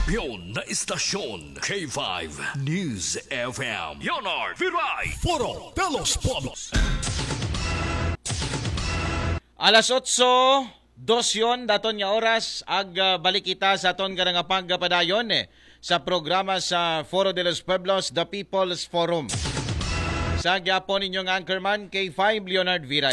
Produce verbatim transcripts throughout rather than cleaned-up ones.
Kampiyon na istasyon K five News F M. Leonard Viray, Foro de los Pueblos. Alas otso, dos yun, daton nga oras, ag uh, balik kita sa aton nga nga pagpadayon eh, sa programa sa Foro de los Pueblos, The People's Forum. Sa gyapon ninyong anchorman, K five Leonard Viray.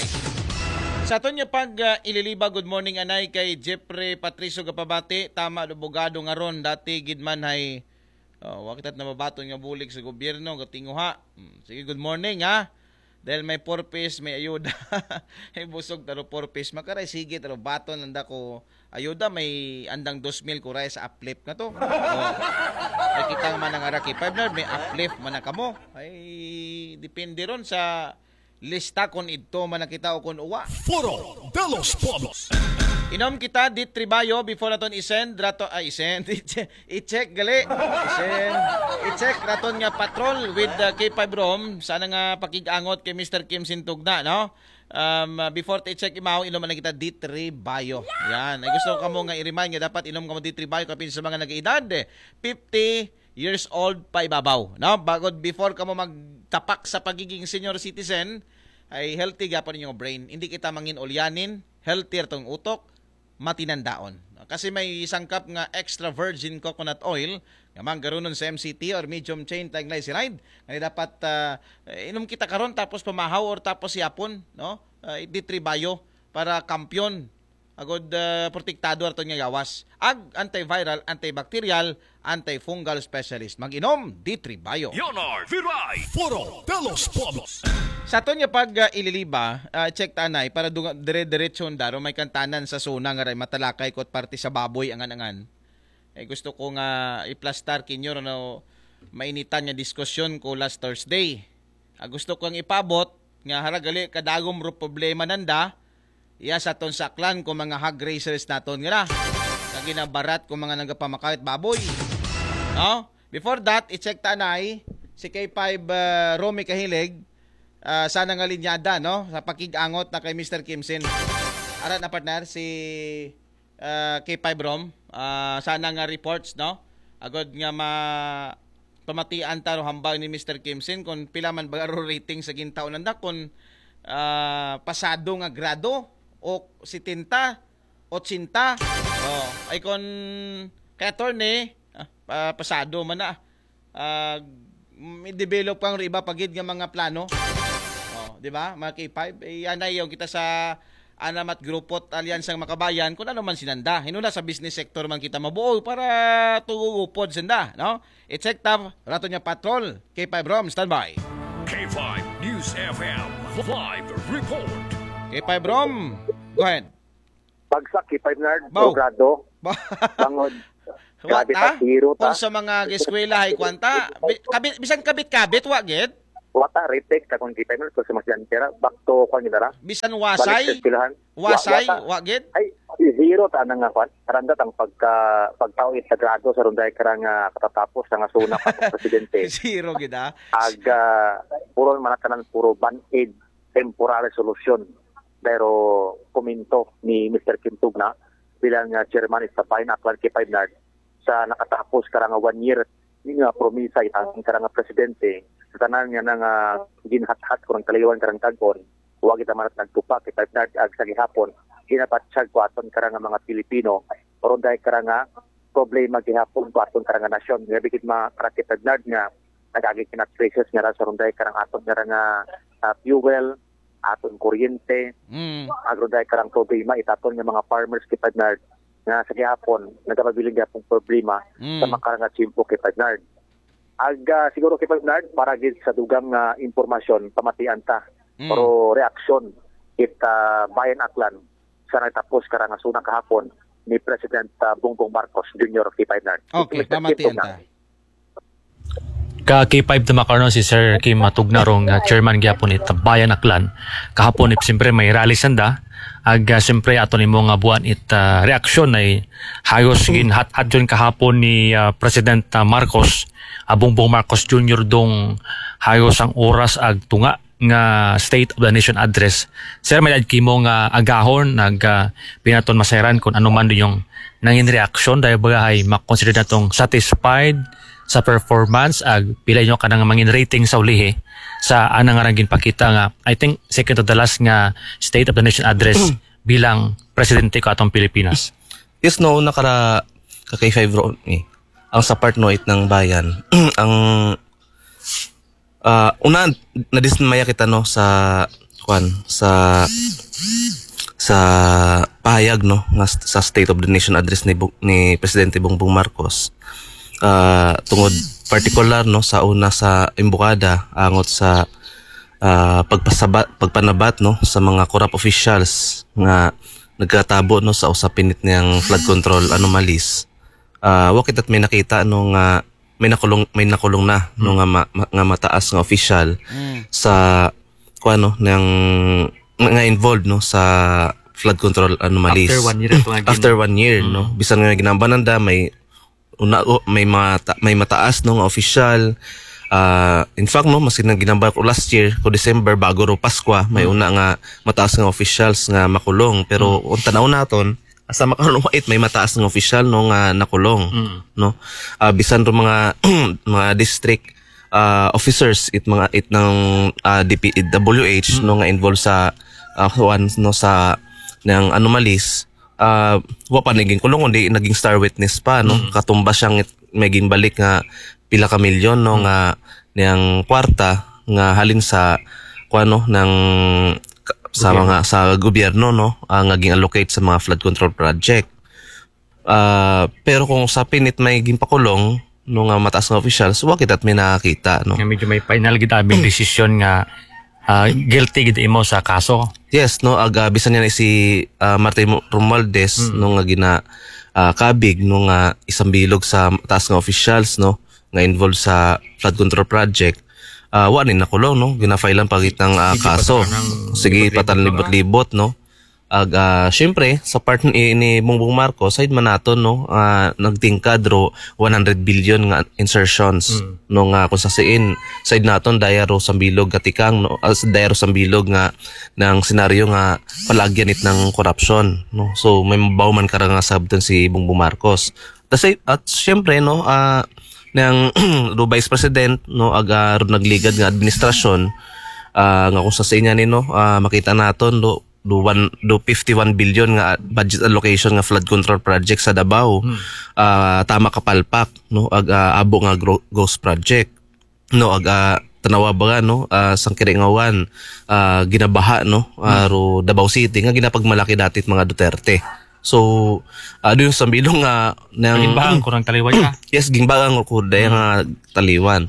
Sa aton nga pag uh, ililiba, good morning anay kay Jeffrey Patricio Gapabati, tama lubogado nga ron, dati gidman hay, oh, wakitat na mabaton nga bulig sa gobyerno, gatinguha. Hmm, sige, good morning ha. Dahil may purpose, may ayuda. May busog taro purpose. Makaray, sige taro baton nanda ko ayuda. May andang dos mil kuray sa uplift na to. Oh. Ay kita man ang araki. five na may uplift man na kamo. Ay depende ron sa lista kung ito man nakita o kung uwa. Foro de los Pueblos. Inom kita dit tribayo before naton isend rato ay isend i-check gali isend i-check raton nga patrol with the K five Rom sana nga pakigangot kay Mister Kim Sintugna no um, before i-check imaw inom man kita dit tribayo yan ay gusto ko kamo nga i-remind nga dapat inom kamo dit tribayo kapin sa mga nag-edad fifty years old pa ibabaw no bagod before kamo magtapak sa pagiging senior citizen ay healthy gapon inyong brain hindi kita mangin ulyanin healthier tong utok matinandaon. Kasi may sangkap nga extra virgin coconut oil nga manggarunon sa M C T or medium chain triglyceride. Nga dapat uh, inom kita karon tapos pamahaw or tapos yapon, no? Uh, ditribayo para kampyon. Agod uh, protektado ato nga gawas. Ag antiviral, antibacterial, antifungal specialist. Mag-inom ditribayo. Leonard Viray, Foro de los Pueblos. Sa aton nga pag uh, ililiba, uh, check tanay para dunga dire-diretso daro may kantanan sa zona nga ray matalakay kot parte sa baboy angan-angan. Eh gusto ko nga iplastar kinyo no mainitan nga diskusyon ko last Thursday. Uh, gusto ko ang ipabot nga haragali kadagom ro problema nanda iya sa aton saklan ko mga hog raisers naton nga na. Nga ginabarat ko mga nagapamakawit baboy. No? Before that, i-check tanay si K five uh, Romy Kahilig. Uh, sana nga linyada no sa pakigangot na kay Mister Kimsin. Arat na partner si uh, K five Rom uh, sana nga reports no agod nga ma pamatian ta ro hambang ni Mister Kimsin kung pila man ba ro rating sa gintaon nanda kung uh, pasado nga grado o setenta otsinta oh ay kon kay attorney uh, pasado man na uh, may develop pang iba pagid nga mga plano. Di ba? Mga K five, eh, anay yung kita sa Anamat Grupot Alyansang Makabayan kung ano man sinanda. Hinuna sa business sector man kita mabuo para tugupod senda, no? I-check tab, rato niya patrol. K five Rom, standby. K five News F M, live report. K five Rom, go ahead. Bagsak K five Nard, Bow. grado. Bangod. Wata? Kung sa mga eskwela hay kwanta, kabit bisan kabit-kabit wa gid. Wata retake ta kung K five Nard ko sa masyan tira back to kwan nila. Bisan wasay. Wasay wa gid. Ay zero ta nang kwan. Karanda tang pagka pagtawid sa grado sa runday karang uh, katatapos nga suna pa sa presidente. Zero gid ah. Aga puro manatanan puro band-aid temporary solution. Pero komento ni Mister Kim Tugna bilang uh, chairman sa Pine Aklan K five Nard sa nakatapos karang one year ni nga promisa itang karang presidente sa tanan nga nang uh, ginhat-hat kurang kalayawan karang tagpon huwag kita manat nagtupa K five Nard ag sa gihapon ginapatsag ko aton karang mga Pilipino oron dahil karang problema gihapon ko aton karang nasyon nga bigit mga K five Nard nga nagagig kinat traces nga sa oron dahil karang aton karang uh, fuel aton kuryente mm. agro dahil karang problema itaton nga mga farmers K five Nard nga sa gihapon nagapabiling gapong problema mm. sa makarang chimpo K five Nard. Ag uh, siguro K five Nard para gid sa dugang uh, impormasyon pamatian ta mm. pero reaksyon it uh, Bayan Aklan sa natapos karang suna kahapon ni President uh, Bongbong Marcos Junior K five Nard. Okay, pamatian ta. Ka K five na makarno si Sir Kim Matugnarong uh, chairman gyapon it Bayan Aklan kahapon it siyempre may rally sanda ag uh, siyempre ato nimo nga buwan it uh, reaksyon ay hayos gin hat-hat jud kahapon ni uh, President uh, Marcos uh, Bongbong Marcos Junior dong hayos ang oras ag tunga nga State of the Nation address. Sir, may kimo nga agahon nag uh, pinaton masayran kung ano man yung nangin reaction dahil bagahay makonsider na tong satisfied sa performance ag pila nyo ka nang mangin rating sa ulihi sa anang nga ginpakita nga I think second to the last nga State of the Nation address bilang presidente ko atong Pilipinas. Yes, no, nakara kakay five ro eh. Ang sa part no it ng bayan ang uh, una nadismaya kita no sa kwan sa sa pahayag no nga sa State of the Nation address ni ni Presidente Bongbong Marcos. Uh, tungod particular no sa una sa imbukada angot sa uh, pagpasabat pagpanabat no sa mga corrupt officials nga nagkatabo no sa usapin nitong flood control anomalies. Uh, wakit at may nakita no nga may nakulong may nakulong na no nga, ma, ma, nga mataas nga official mm. sa kuano nang nga involved no sa flood control anomalies. After one year After one year mm. no bisan nga ginambananda may una oh, may mata, may mataas no nga official. Uh, in fact no mas ginamba ko last year ko December bago ro Pasko may mm. una nga mataas nga officials nga makulong pero mm. unta na naton asa makaron wait may mataas nga official no nga nakulong mm. no uh, bisan ro mga mga district uh, officers it mga it ng uh, D P W H mm. no nga involved sa uh, one no sa ng anomalies. Uh, wa pa naging kulong hindi naging star witness pa no mm. katumba siyang maging balik nga pila ka milyon no mm. nga niyang kwarta nga halin sa kuano ng sa mga sa gobyerno no ang uh, naging allocate sa mga flood control project. Uh, pero kung sa pinit may ginpakulong no nga mataas nga officials wa kita may nakakita no nga medyo may final gid aming desisyon nga uh, guilty gid imo sa kaso. Yes, no, aga bisan niya si uh, Martin Romualdez mm. no nga gina uh, kabig no nga isang bilog sa taas nga officials no nga involved sa flood control project. Uh, wa ni nakulong no, gina-file ang pagit ng uh, kaso. Sige patan libot-libot no. Aga syempre sa part ni, ni Bongbong Marcos side man naton no uh, nagtingkad ro one hundred billion nga insertions mm. no nga kung sa siin side naton daya ro sambilog katikang no as daya ro sambilog nga ng senaryo nga palagyan it ng corruption no so may mabaw man karang nga sabton si Bongbong Marcos tas at syempre no uh, ng ro Vice President no aga ro nagligad nga administrasyon uh, nga kung sa siin ni no uh, makita naton do do one do fifty-one billion nga budget allocation nga flood control project sa Davao. Hmm. Uh, tama kapalpak no ag uh, abo nga gro- ghost project no ag uh, tanawa ba no uh, sangkiringawan uh, ginabaha no uh, ro Davao City nga ginapagmalaki datit mga Duterte. So uh, doon sa bilong nga uh, nang ginbaang kurang taliwan ka. Yes, ginbaang ko day nga taliwan.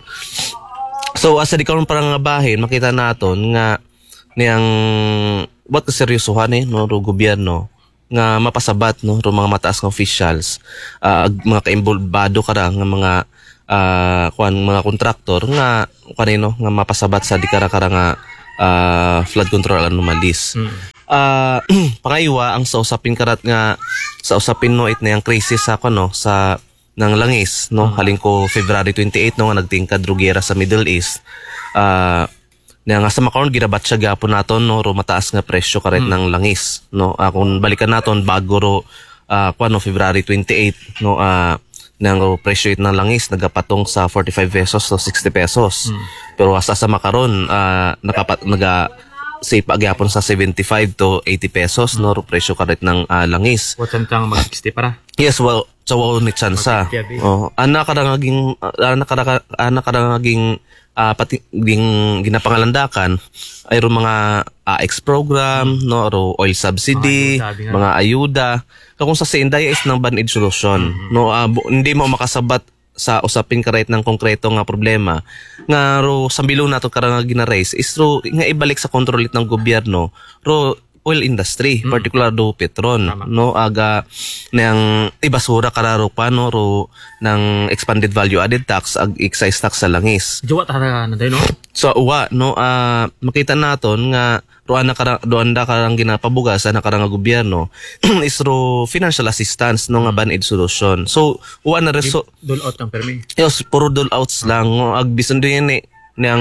So asa di karon parang nga bahin makita naton nga niyang what kaseryosohan eh no ro gobyerno nga mapasabat no ro mga mataas nga officials uh, mga kaimbolbado kara nga mga uh, kuan mga kontraktor nga kanino nga mapasabat sa di kara kara nga uh, flood control anomalies. Mm. Uh, pangaywa ang sa usapin karat nga sa usapin no it na yang crisis sa kuno sa ng langis no mm. haling ko February twenty-eighth no nga nagtingkad rugera sa Middle East. Uh, na nga sa makaron girabat siya gapon naton no ro mataas nga presyo karet hmm. ng langis no uh, kung balikan naton bago ro uh, kuno February twenty-eighth no uh, nang ro presyo it ng langis nagapatong sa forty-five pesos to sixty pesos hmm. pero asa sa makaron uh, nakapat naga say pagyapon sa seventy-five to eighty pesos hmm. no ro presyo karet ng uh, langis watan tang mag sixty para. Yes, well so wow ni chansa oh ana kada naging ana kada ana kada naging Uh, pati ding ginapangalandakan ay ro mga A X program no ro oil subsidy mga, mga ayuda kung sa Senday is ng ban-aid solution mm-hmm. no uh, bu- hindi mo makasabat sa usapin karet ng konkreto nga problema nga ro sambilo nato karang gina-raise is ro nga ibalik sa kontrol ng gobyerno ro oil industry, hmm. particular do Petron, Tama. no aga nang ibasura kararo pa no ro ng expanded value added tax ag excise tax sa langis. Jowa ta na day no. So uwa no uh, makita naton nga ro ana karang do anda karang ginapabugas ana karang gobyerno is ro financial assistance no nga ban-aid solution. So uwa na reso dole out ng permi. Yes, puro dole outs lang no ag bisan do yan eh nang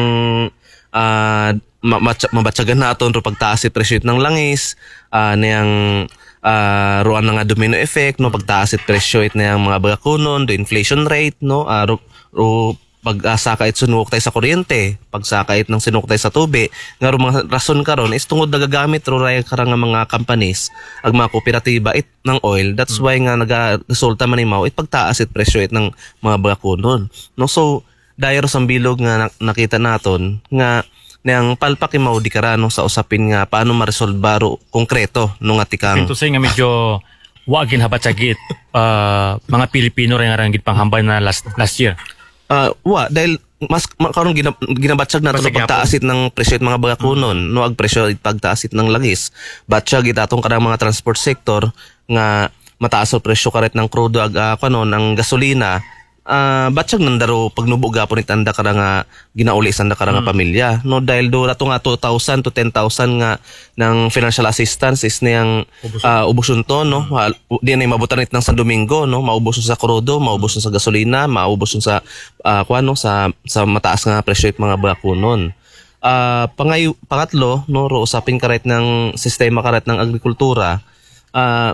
uh, mabatsagan naton ro pagtaas si presyo ng langis uh, niyang uh, ruan na nga domino effect no pagtaas it presyo it na yung mga bagakunon do inflation rate no uh, ru, ru, pag uh, saka it sunuk tayo sa kuryente pag saka it ng sinuk tayo sa tubi nga ru mga rason karon is tungod nagagamit ro ray karang nga mga companies ag mga kooperatiba it ng oil that's why nga naga resulta man imaw it pagtaas it presyo it ng mga bagakunon no so dayo sa bilog nga nakita naton nga nang palpak imaw di karano sa usapin nga paano ma-resolve baro konkreto nung atikang ito say nga medyo wagin habatsagit uh, mga Pilipino rin nga ranggit panghambay na last last year. Uh, wa dahil mas karon ginab, ginabatsag nato na pagtaasit ng presyo mga bagakunon mm. no ag presyo pagtaasit ng langis batsag itatong kanang mga transport sector nga mataas ang presyo karet ng crudo ag uh, kanon ng gasolina. Uh, batsag nandaro pagnubo gapon itanda kara nga ginauli sanda kara nga mm. pamilya no dahil do rato nga two thousand to ten thousand nga ng financial assistance is niyang uh, ubuson to no mm. di na mabutan it ng San Domingo no maubos sa crudo maubos sa gasolina maubos sa uh, kuano sa sa mataas nga presyo it mga bagakunon. Uh, pangay pangatlo no ro usapin karet ng sistema karet ng agrikultura uh,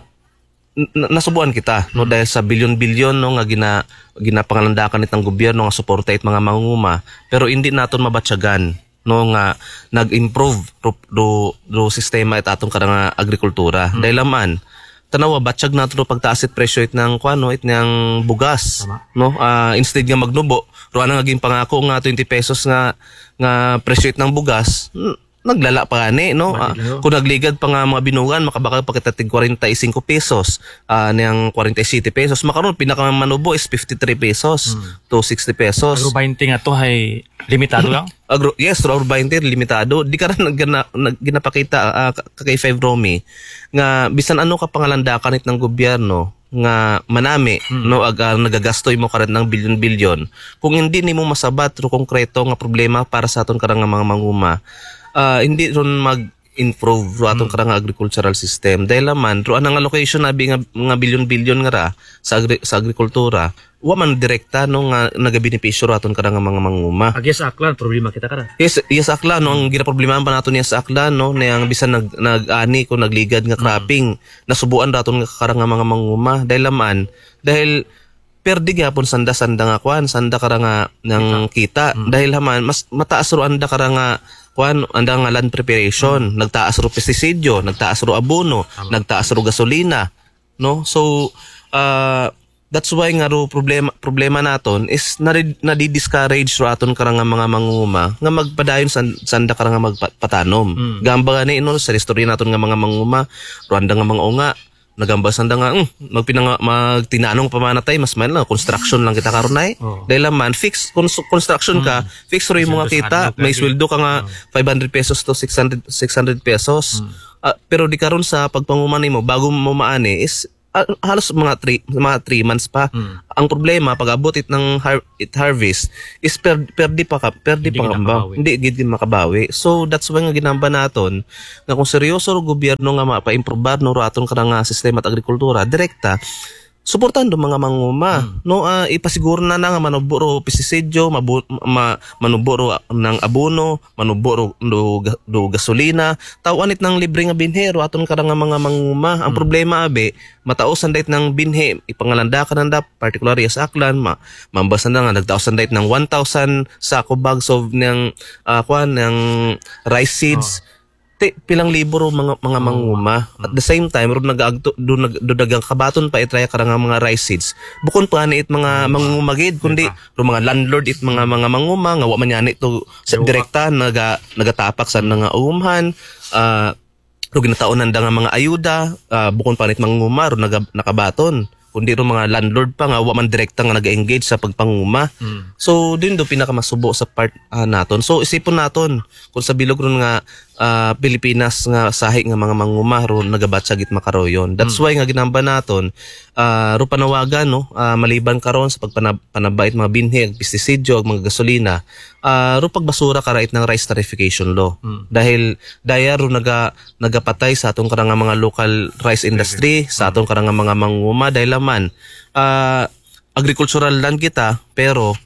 nasubuan kita no dahil sa bilyon-bilyon no nga gina ginapangalandakan itang gobyerno nga suporta it mga mangunguma pero hindi naton mabatyagan no nga nag-improve do, do, do sistema it atong karang agrikultura hmm. dahil laman tanawa batsyag naton do pagtaas it presyo it ng kuano it ng bugas Tama. no uh, instead nga magnubo ro ana naging pangako nga twenty pesos nga nga presyo it ng bugas naglala pa gani no uh, kung nagligad pa nga mga binugan makabaka pa kita tig forty-five pesos uh, niyang forty-seven pesos makaron pinakamanubo is fifty-three pesos hmm. to sixty pesos agro twenty nga to hay limitado lang agro yes agro twenty limitado di karon nagna, nag, ginapakita uh, kay five Romy nga bisan ano ka pangalandakan it ng gobyerno nga manami hmm. no ag uh, nagagastoy mo karon ng bilyon-bilyon kung hindi nimo masabat ro konkreto nga problema para sa aton karang mga manguma Uh, hindi ron mag-improve ro atong mm. karang agricultural system dahil naman ro anang allocation abi nga mga bilyon-bilyon nga ra sa agri- sa agrikultura wa man direkta no nga nagabenepisyo ro aton karang mga manguma agyas aklan problema kita kara yes yes aklan no ang ginaproblemahan pa naton niya sa aklan no nang bisan nag nag-ani ko nagligad nga cropping mm. nasubuan ra aton nga karang mga manguma dahil naman dahil perdi gyapon sanda-sanda nga kwan sanda kara nga ng kita mm. dahil haman mas mataas ro anda kara nga kwan anda nga land preparation mm. nagtaas ro pestisidyo nagtaas ro abono Tama. nagtaas ro gasolina no so uh, that's why nga ro problema problema naton is nadi-discourage ro aton kara nga mga mangunguma nga magpadayon san, sanda kara nga magpatanom mm. gamba gani no sa history naton nga mga mangunguma ro anda nga mga unga nagambasan da nga mm, magpinang magtinanong pa man natay mas man lang construction lang kita karon nay oh. dahil man fix construction ka mm. fix ro yung mga kita may sweldo ka nga oh. five hundred pesos to six hundred pesos mm. uh, pero di karon sa pagpanguman nimo bago mo maani is uh, halos mga three mga three months pa mm. ang problema pag abot it ng har- it harvest is per perdi pa ka perdi pa ka hindi gid makabawi so that's why nga ginamba naton nga kung seryoso ro gobyerno nga mapa-improve no ro aton kanang sistema at agrikultura direkta suportahan do mga manguma hmm. no uh, ipasiguro na na nga manubo ro pestisidyo mabu, ma, manubo ro ng abono manubo ro do, do gasolina tawanit ng libre nga binhe ro aton karang mga manguma ang hmm. problema abe mataosan dayt ng binhe ipangalandakan nanda particularly sa aklan ma mambasan na nga nagtaosan dayt ng one thousand sako bags of ng uh, kwan ng rice seeds oh. pilang libo ro mga mga manguma at the same time ro nagagto do dagang kabaton pa itraya karang mga rice seeds bukon pa ni it mga mangumagid kundi ro mga landlord it mga mga manguma nga wa man yani to direkta naga nagatapak sa nga umhan uh, ro ginataonan da nga mga ayuda uh, bukon pa nit manguma ro naga, nakabaton kundi ro mga landlord pa nga wa man direkta nga nag-engage sa pagpanguma. Mm. So din do pinakamasubo sa part uh, naton. So isipon naton kung sa bilog ron nga uh, Pilipinas nga sahi nga mga manguma ro nagabatsagit makaroyon. That's mm. why nga ginamba naton uh, ro panawagan no uh, maliban karon sa pagpanabait mga binhi ag pestisidyo ag mga gasolina uh, ro pagbasura karait ng rice tarification law. Mm. Dahil daya ro naga nagapatay sa atong karang mga local rice industry, sa atong karang mga manguma dahil man uh, agricultural land kita pero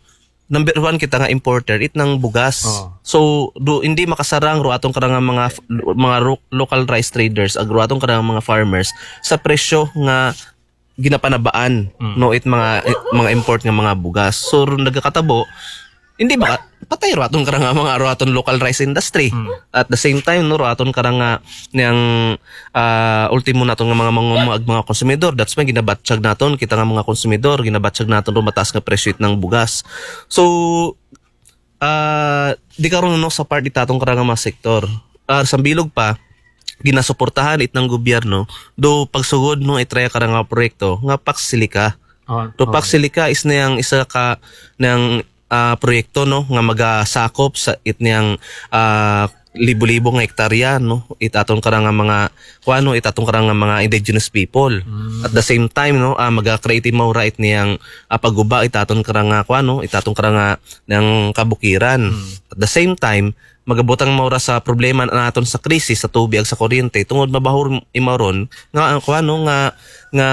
number one kita nga importer it ng bugas. Oh. So do hindi makasarang ro atong karang mga mga ro- local rice traders ag ro atong karang mga farmers sa presyo nga ginapanabaan Mm. no it mga it, mga import nga mga bugas. So ro nagakatabo hindi ba patay ro atong karang mga ro atong local rice industry. Mm. At the same time no ro atong karang nga niyang uh, ultimo naton nga mga mga mga konsumidor, that's why ginabatsyag naton kita nga mga konsumidor ginabatsyag naton ro mataas nga presyo it ng bugas. So uh, di karon no sa part itatong karang mga sektor uh, sa bilog pa ginasuportahan it ng gobyerno do pagsugod no itraya karang nga proyekto nga Pax Silica. Oh, Do Pax Silica is niyang isa ka ng ah, proyekto no nga magasakop sa it niyang ah, libo-libo nga hektarya no itatong karang nga mga kuano itatong karang nga mga indigenous people. At the same time no ah, maga-create mo right niyang ah, pagguba itatong karang nga kuano itatong karang nga ng kabukiran. At the same time magabutang maura sa problema naton sa krisis sa tubig ag sa kuryente tungod mabahor imaron nga kuano nga nga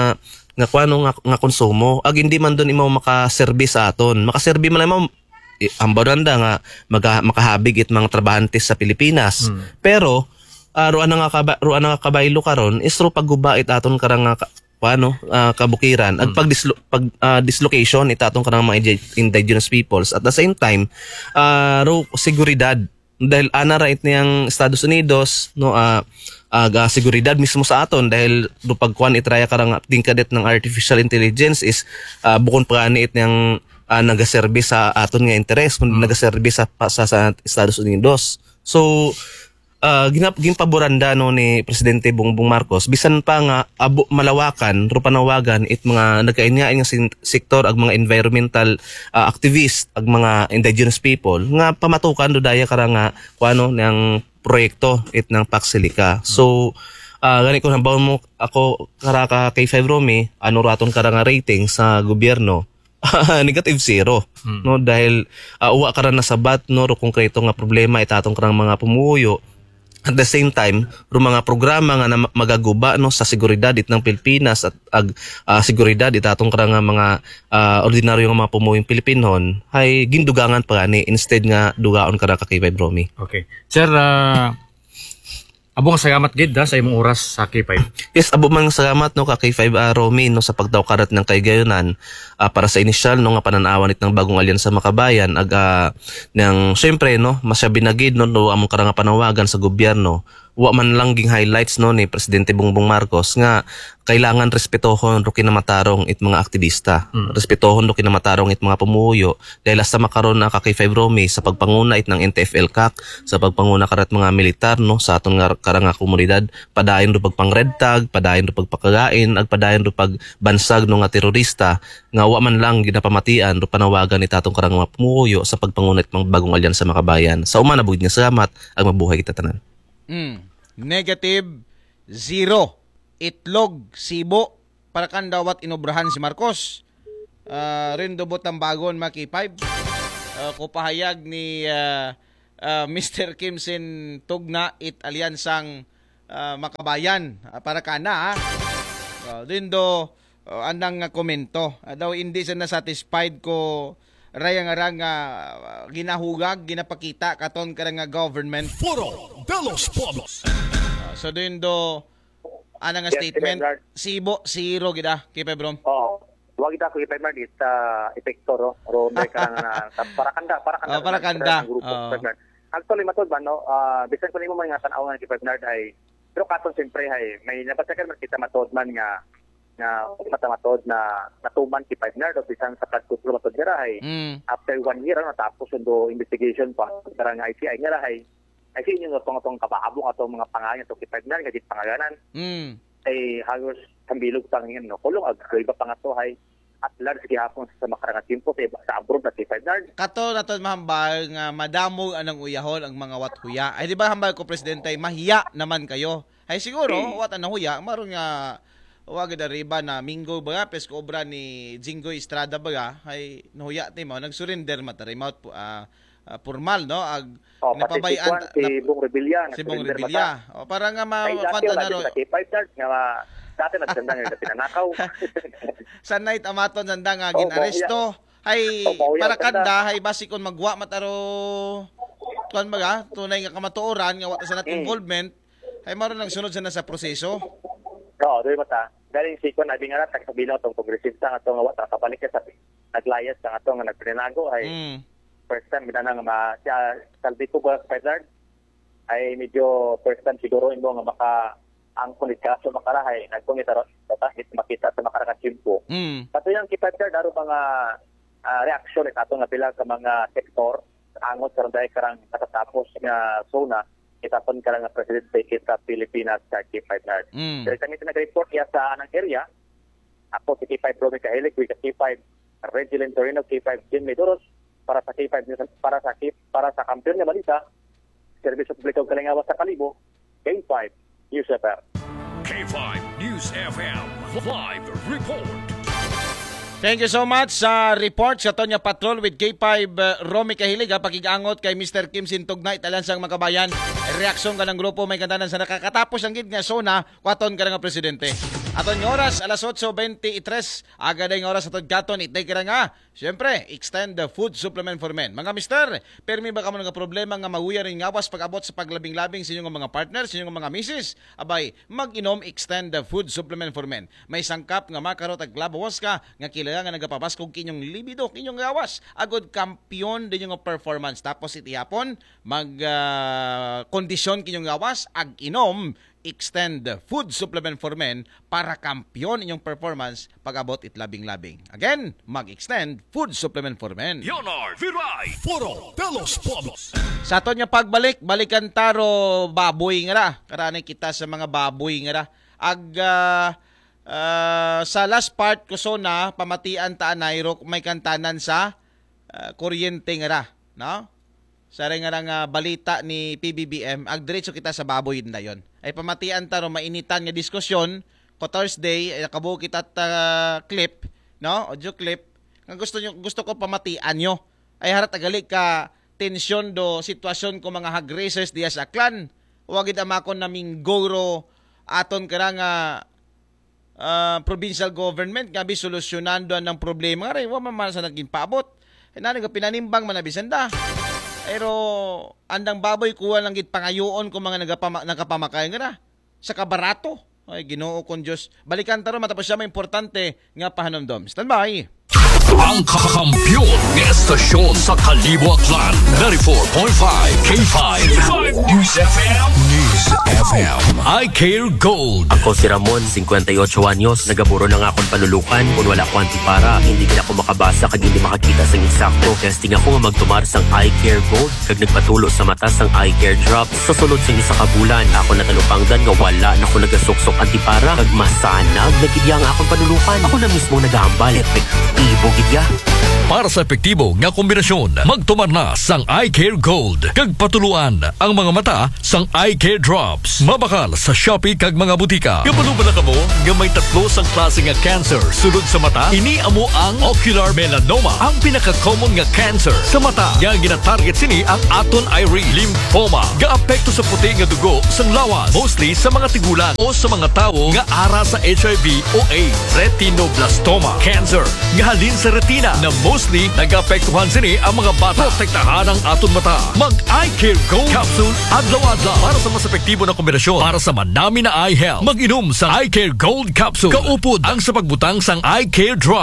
nga kuano nga, nga konsumo ag hindi man don imo makaserbi sa aton makaserbi man lang mo ang baranda nga maga, makahabig it mga trabahantes sa Pilipinas. Pero uh, ruan nga kaba, ruan nga kabaylo karon is ro pagguba it aton karang nga ka- kuano uh, kabukiran ag pag, dislo, pag uh, dislocation itatong karang mga indigenous peoples at the same time uh, ro seguridad dahil ana right niyang Estados Unidos no uh, aga uh, seguridad mismo sa aton dahil do pagkuan itraya karang tingkadet ng artificial intelligence is uh, bukon pa ani it niyang uh, nagaserbi sa aton nga interes kun mm. nagaserbi sa, sa sa Estados Unidos. So uh, ginap ginpaboranda no ni Presidente Bongbong Marcos bisan pa nga abo malawakan ro panawagan it mga nagkainyain nga sin- sektor ag mga environmental uh, activist ag mga indigenous people nga pamatukan do daya karang nga kuano nang proyekto it ng Pax Silica. So uh, gani ko nabaw mo ako karaka kay five Romy ano raton karang rating sa gobyerno negative zero hmm. no dahil uh, uwa karan na sabat no ro konkreto nga problema itatong karang mga pumuyo. At the same time, ro mga programa nga na magaguba no sa seguridad it ng Pilipinas at ag uh, seguridad itatong karang nga mga uh, ordinaryo nga mga pumuyong Pilipinon ay gindugangan pa gani instead nga dugaon kara ka kay Vibe Romy. Okay. Sir, uh, abong salamat gid da sa imong oras sa K five. Yes, abo mang salamat no ka kay five uh, Romy no sa pagdawkarat ng kaygayonan uh, para sa inisyal no nga pananawan it ng bagong alyansa makabayan ag uh, ng syempre no masya binagid no, no among karang panawagan sa gobyerno wa man lang ging highlights no ni Presidente Bongbong Marcos nga kailangan respetohon ro kinamatarong it mga aktivista. Mm. Respetohon ro kinamatarong it mga pumuyo dahil sa makaron na ka kay five Romy sa pagpanguna it ng N T F L C A C sa pagpanguna karat mga militar no sa aton nga karang nga komunidad padayon ro pagpang red tag padayon ro pagpakagain ag padayon ro pagbansag no nga terorista nga wa man lang ginapamatian ro panawagan it atong karang mga pumuyo sa pagpanguna it mga bagong alyansa makabayan. Sa uma na bugid nga salamat ag mabuhay kita tanan. Mm. Negative zero. Itlog, sibo, para kan dawat inobrahan si Marcos. Uh, rin dobot ang bagon maki five. Uh, kupahayag ni uh, uh, Mister Kimsin Tugna it alyansang uh, makabayan uh, para kana. Uh, rin do uh, andang uh, komento. Uh, daw hindi siya na-satisfied ko rayang-arang uh, ginahugag, ginapakita katon karang nga government. Foro de los Pueblos. Uh, so din do ana nga Yes, statement Sir Bernard. sibo zero gida kay Pebrom. Oo. Wag kita ko ipay Bernard it uh, epekto ro ro dai ka na sa parakanda parakanda. Oh, parakanda. ng grupo, Oo. Sir Bernard. Actually matod ba no uh, bisan ko nimo man nga tan-aw nga kay Bernard ay pero katon siyempre ay may napatakan man kita matod man nga nga matamatod na natuman si Bernard o bisan sa pagkutlo matod nga ay Mm. after one year ano tapos yung investigation pa karang I C I nga ay ay sin yung tong tong kabaabong ato mga pangalan to kay Bernard nga dit pangalanan Mm. ay halos kambilog pang ngayon no kulong ag iba pa nga to hay at large gihapon sa makarang timpo sa sa abroad na si Bernard. Kato naton mahambal nga madamo anang uyahon ang mga wathuya. Ay di ba hambal ko presidente mahiya naman kayo. Ay siguro wat anang huya maron nga wag da riba na Mingo ba pes ko obra ni Jingoy Estrada ba ay nahuya ti mo nagsurrender matari mo uh, uh, formal no ag Oh, napabayan pati si Bong Revilla si Bong Revilla. O para nga ay dati makwanta na ro. na si Bernard nga dati nagsanda nga pinanakaw. Sa night amaton sanda nga Oh, ginaresto Hay Opo, para yan, ganda. kanda hay basi kon magwa mataro kuan baga tunay nga kamatuoran nga wala sa nat Mm. involvement ay maro nang sunod sa nasa proseso. Oo, doon mata. Galing si Kon, abi nga na, tagsabihin ako itong kongresista nga itong wata, kapalik ka sa naglayas nga itong nagpinago ay Mm. first time gina nga ma siya salbi ko ba Pedard ay medyo first time siguro mo nga maka ang kulit ka sa makarahay nagkungit aro hit makita sa makarakachimpo. Mm. Katuyang kita Pedard aro mga uh, reaksyon ito nga pila ka mga sektor angot sa ronday karang katatapos nga zona itapon karang nga presidente kita Pilipinas sa K five Nard. Mm. Dahil kami nag-report ya sa anang area, ako si K five Romy Kahilig, with K five Regilin Torino, K five Jim Medoros, para sa K five para sa K, para sa kampiyon nga balita, Serbisyo Publiko Kalingawas sa Kalibo, K five News F M. K five News F M live report. Thank you so much sa report sa Tonya Patrol with K five uh, Romy Kahilig ha, pakigangot kay Mister Kim Sintugna italan sang makabayan. Reaksyon ka ng grupo may kantanan sa nakakatapos ang gid nga zona kwaton ka nga presidente. Aton nga oras alas eight twenty-three aga day nga oras atong katon itay ka nga. Syempre, extend the food supplement for men. Mga mister, permi ba kamo nga problema nga mawuya rin ngawas pag-abot sa paglabing-labing sa inyong mga partners, sa inyong mga misis? Abay, mag-inom extend the food supplement for men. May sangkap nga makarot ag labawas ka nga kailangan nga nagapapaskog kinyong libido, kinyong gawas. Agod kampiyon din yung performance. Tapos itihapon, mag uh, kondisyon kinyong gawas, ag inom extend food supplement for men para kampiyon inyong performance pag-abot it labing-labing. Again, mag-extend food supplement for men. Yonar Viray Foro de los Pueblos. Sa aton nga pagbalik, balikan taro baboy nga ra. Karani kita sa mga baboy nga ra. Ag uh, uh, sa last part ko so na pamatian ta anayro may kantanan sa uh, kuryente nga ra, no? Sa nga nga balita ni P B B M, ag diretso kita sa baboy na yon. Ay pamatian taro mainitan nga diskusyon ko Thursday ay nakabuo kita ta uh, clip, no? Audio clip. Ang gusto nyo, gusto ko pamatian nyo. Ay harat agali ka tensyon do sitwasyon ko mga hog racers diya sa Aklan. Wagid amakon naming goro aton kara nga uh, provincial government gabi solusyonan do ng problema ray wa man sa naging paabot. Ay nani nga pinanimbang manabisanda. Pero andang baboy kuha lang gid pangayoon ko mga nagapama, nagapamakay nga na sa kabarato. Ay Ginoo kon Dios. Balikan taro matapos siya may importante nga pahanomdom. Stand by. Ang kakampiyon ng estasyon sa Kalibo Aklan, ninety-four point five K five News F M. News F M. I Care Gold. Ako si Ramon, fifty-eight anyos. Nagaburo na nga akong palulukan. Kung wala ko antipara, hindi ka ako makabasa kag hindi makakita sang insakto. Testing ako nga magtumar sang I Care Gold. Kag nagpatulo sa mata sang I Care Drops. Sa sulod sang isa ka bulan, ako natalupangdan nga wala na ako nagasuksok antipara. Kag masanag, nagidya nga akong palulukan. Ako na mismo nagahambal. Epektibo gidya. Para sa epektibo nga kombinasyon, magtumar na sang I Care Gold. Kag patuluan ang mga mata sang I Care Drops. Mabakal sa Shopee kag mga butika. Kabalo ba na kamo nga may tatlo sang klase nga cancer sulod sa mata? Ini amo ang ocular melanoma, ang pinaka-common nga cancer sa mata. Nga gina-target sini ang aton eye lymphoma. Gaapekto sa puti nga dugo sang lawas, mostly sa mga tigulang o sa mga tawo nga ara sa H I V o AIDS. Retinoblastoma cancer nga halin sa retina na mostly nag-apektuhan sini ang mga bata. Protektahan ang aton mata. Mag-Eye Care Gold Capsule adlaw-adlaw para sa mas epektibo na kombinasyon para sa manami na eye health. Mag-inom sa Eye Care Gold Capsule. Kaupod ang sa pagbutang sang Eye Care Drop.